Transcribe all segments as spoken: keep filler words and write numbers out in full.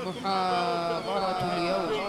محاضرة اليوم.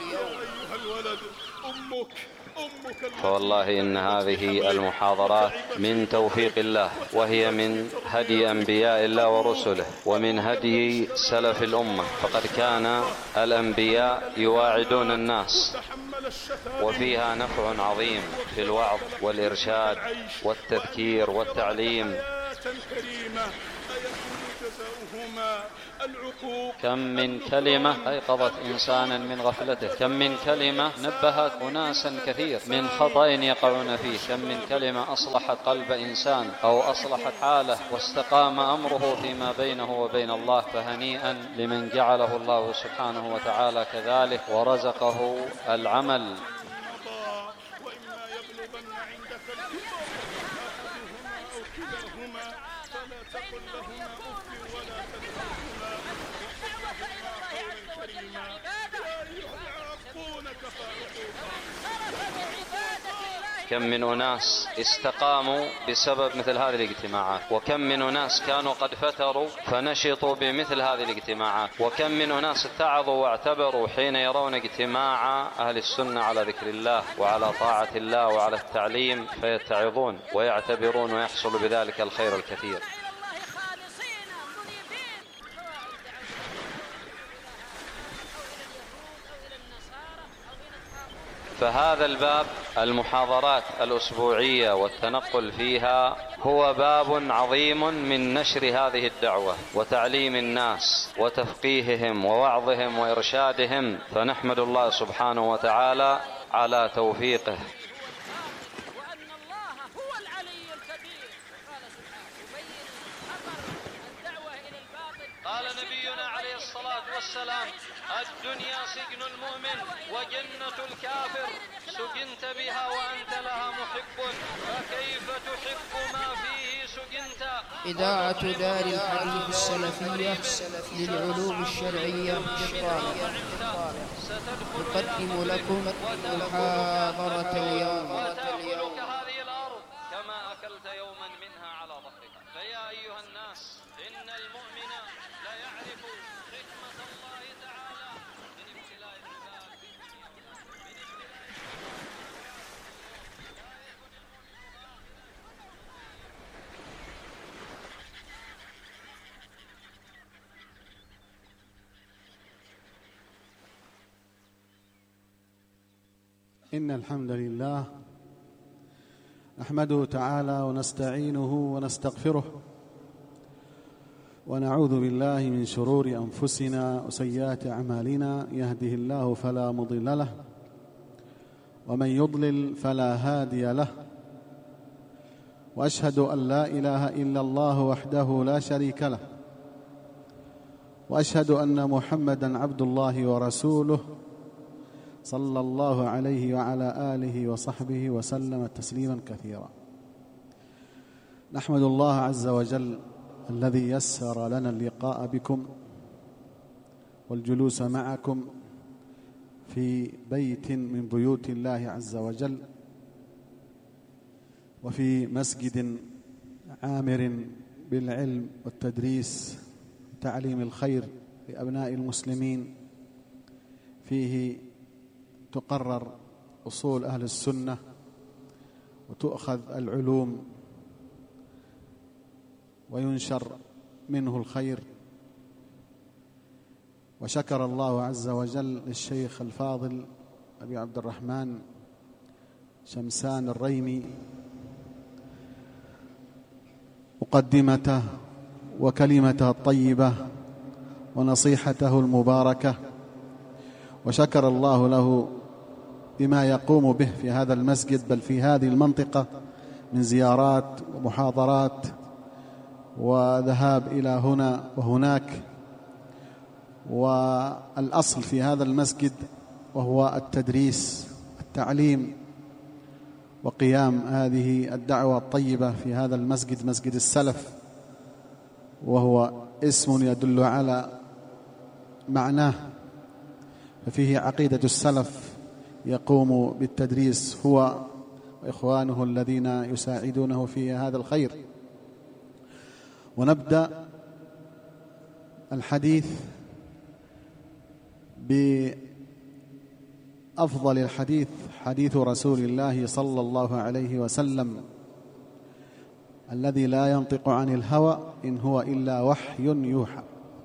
فوالله إن هذه المحاضرات من توفيق الله، وهي من هدي أنبياء الله ورسله، ومن هدي سلف الأمة. فقد كان الأنبياء يواعدون الناس، وفيها نفع عظيم في الوعظ والإرشاد والتذكير والتعليم. كم من كلمة أيقظت إنسانا من غفلته، كم من كلمة نبهت أناسا كثير من خطأ يقعون فيه، كم من كلمة أصلحت قلب إنسان أو أصلحت حاله واستقام أمره فيما بينه وبين الله. فهنيئا لمن جعله الله سبحانه وتعالى كذلك ورزقه العمل. كم من أناس استقاموا بسبب مثل هذه الاجتماعات، وكم من أناس كانوا قد فتروا فنشطوا بمثل هذه الاجتماعات، وكم من أناس اتعظوا واعتبروا حين يرون اجتماع أهل السنة على ذكر الله وعلى طاعة الله وعلى التعليم فيتعظون ويعتبرون ويحصل بذلك الخير الكثير. فهذا الباب، المحاضرات الأسبوعية والتنقل فيها، هو باب عظيم من نشر هذه الدعوة وتعليم الناس وتفقيههم ووعظهم وإرشادهم. فنحمد الله سبحانه وتعالى على توفيقه. قال نبينا عليه الصلاة والسلام: الدنيا سجن المؤمن وجنة الكافر، سجنت بها وأنت لها محب، فكيف تحب ما فيه سجنت. إذاعة دار الحديث السلفية للعلوم الشرعية بالطالع نقدم لكم محاضرة اليوم. وتأكلك هذه الأرض كما أكلت يوما منها على ظهرك. فيا أيها الناس، إن المؤمن لا يعرف حكمة الله تعالى من ابتلاء العباد في الدنيا إن الحمد لله نحمده تعالى ونستعينه ونستغفره، ونعوذ بالله من شرور أنفسنا وسيئات أعمالنا. يهده الله فلا مضل له، ومن يضلل فلا هادي له. وأشهد أن لا إله إلا الله وحده لا شريك له، وأشهد أن محمدًا عبد الله ورسوله صلى الله عليه وعلى آله وصحبه وسلم تسليما كثيرا. نحمد الله عز وجل الذي يسر لنا اللقاء بكم والجلوس معكم في بيت من بيوت الله عز وجل، وفي مسجد عامر بالعلم والتدريس وتعليم الخير لأبناء المسلمين، فيه تقرر أصول أهل السنة وتؤخذ العلوم وينشر منه الخير. وشكر الله عز وجل للشيخ الفاضل أبي عبد الرحمن شمسان الريمي مقدمته وكلمته الطيبة ونصيحته المباركة، وشكر الله له بما يقوم به في هذا المسجد بل في هذه المنطقة من زيارات ومحاضرات وذهاب إلى هنا وهناك. والأصل في هذا المسجد وهو التدريس، التعليم، وقيام هذه الدعوة الطيبة في هذا المسجد، مسجد السلف، وهو اسم يدل على معناه. ففيه عقيدة السلف يقوم بالتدريس هو وإخوانه الذين يساعدونه في هذا الخير. ونبدأ الحديث بأفضل الحديث حديث رسول الله صلى الله عليه وسلم الذي لا ينطق عن الهوى إن هو إلا وحي يوحى.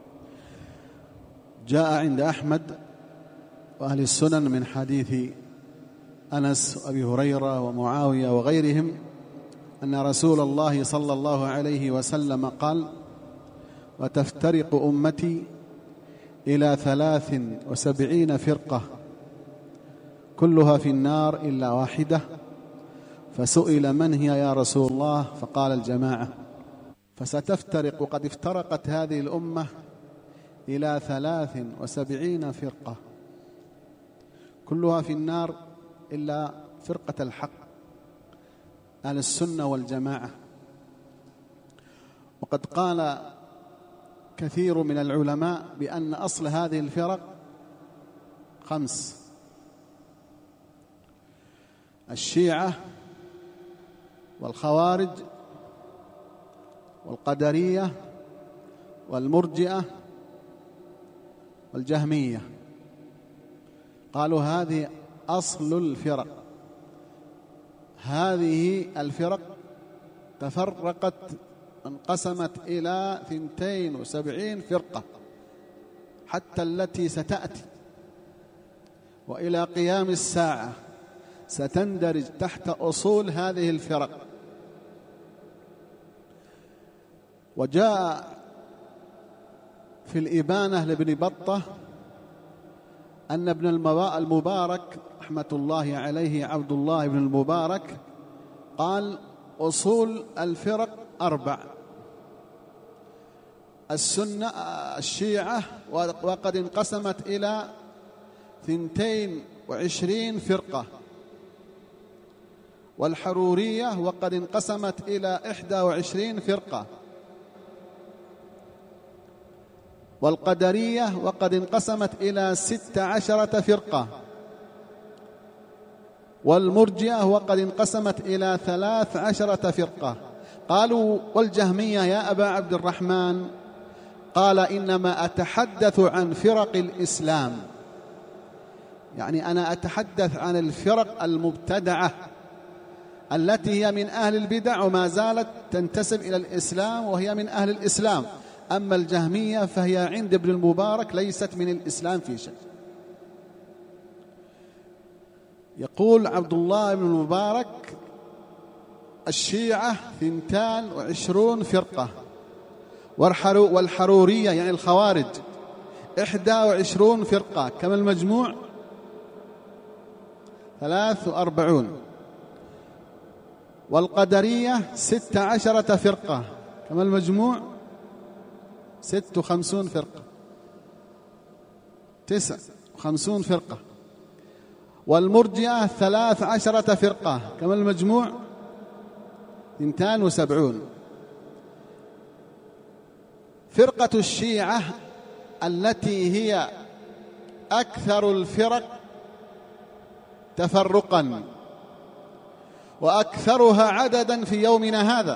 جاء عند أحمد وأهل السنن من حديث أنس وأبي هريرة ومعاوية وغيرهم أن رسول الله صلى الله عليه وسلم قال: وتفترق أمتي إلى ثلاث وسبعين فرقة كلها في النار إلا واحدة. فسئل: من هي يا رسول الله؟ فقال: الجماعة. فستفترق، قد افترقت هذه الأمة إلى ثلاث وسبعين فرقة كلها في النار إلا فرقة الحق أهل السنة والجماعة. وقد قال كثير من العلماء بأن أصل هذه الفرق خمس: الشيعة والخوارج والقدرية والمرجئة والجهمية. قالوا هذه أصل الفرق. هذه الفرق تفرقت، انقسمت إلى ثنتين وسبعين فرقة حتى التي ستأتي، وإلى قيام الساعة ستندرج تحت أصول هذه الفرق. وجاء في الإبانة لابن بطة أن ابن المبارك رحمة الله عليه عبد الله بن المبارك قال: أصول الفرق أربع: السنة الشيعة وقد انقسمت إلى ثنتين وعشرين فرقة، والحرورية وقد انقسمت إلى إحدى وعشرين فرقة، والقدرية وقد انقسمت إلى ست عشرة فرقة، والمرجئة وقد انقسمت إلى ثلاث عشرة فرقة. قالوا: والجهمية يا أبا عبد الرحمن؟ قال: إنما أتحدث عن فرق الإسلام، يعني أنا أتحدث عن الفرق المبتدعة التي هي من أهل البدع وما زالت تنتسب إلى الإسلام وهي من أهل الإسلام. أما الجهمية فهي عند ابن المبارك ليست من الإسلام في شيء. يقول عبد الله بن المبارك: الشيعة ثنتان وعشرون فرقة، والحرورية يعني الخوارج إحدى وعشرون فرقة، كما المجموع ثلاث وأربعون، والقدرية ست عشرة فرقة، كما المجموع ست وخمسون فرقة، تسع وخمسون فرقة، والمرجئة ثلاث عشرة فرقة، كما المجموع اثنتان وسبعون. فرقة الشيعة التي هي أكثر الفرق تفرقا وأكثرها عددا في يومنا هذا،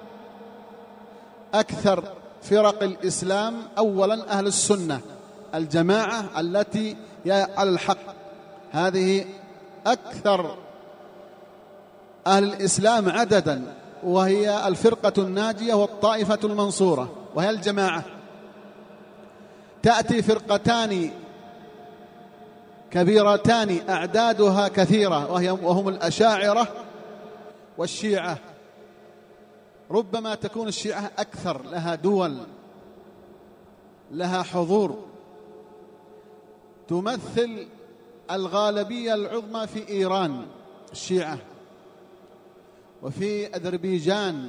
أكثر فرق الإسلام أولا أهل السنة الجماعة التي على الحق، هذه أكثر أهل الإسلام عددا، وهي الفرقة الناجية والطائفة المنصورة، وهي الجماعة. تأتي فرقتان كبيرتان أعدادها كثيرة وهي وهم الأشاعرة والشيعة. ربما تكون الشيعة أكثر، لها دول، لها حضور، تمثل الغالبية العظمى في إيران الشيعة، وفي أذربيجان،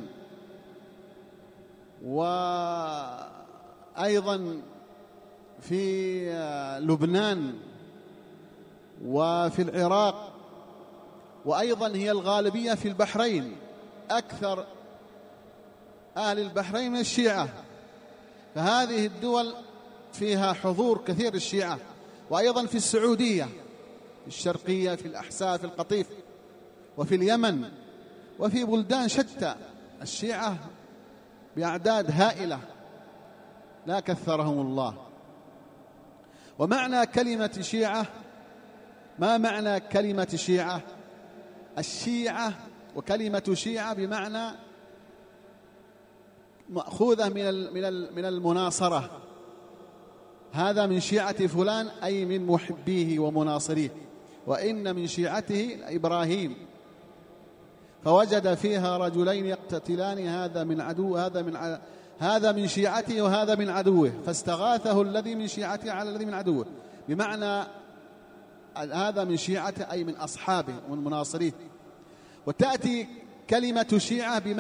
وأيضا في لبنان وفي العراق، وأيضا هي الغالبية في البحرين، أكثر أهل البحرين من الشيعة. فهذه الدول فيها حضور كثير الشيعة، وأيضا في السعودية الشرقية، في الأحساء، في القطيف، وفي اليمن، وفي بلدان شتى الشيعة بأعداد هائلة لا كثرهم الله. ومعنى كلمة شيعة، ما معنى كلمة شيعة؟ الشيعة وكلمة شيعة بمعنى مأخوذة من من من المناصرة، هذا من شيعة فلان أي من محبيه ومناصريه، وإن من شيعته إبراهيم فوجد فيها رجلين يقتتلان، هذا من عدو هذا من ع... هذا من شيعته وهذا من عدوه، فاستغاثه الذي من شيعته على الذي من عدوه، بمعنى هذا من شيعته أي من أصحابه ومن مناصريه. وتأتي كلمة شيعة بمعنى